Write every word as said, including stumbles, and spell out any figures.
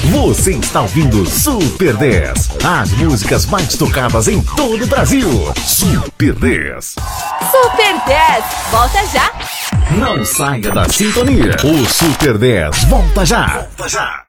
Você está ouvindo Super dez, as músicas mais tocadas em todo o Brasil. Super dez. Super dez, volta já. Não saia da sintonia. O Super dez volta já. Volta já.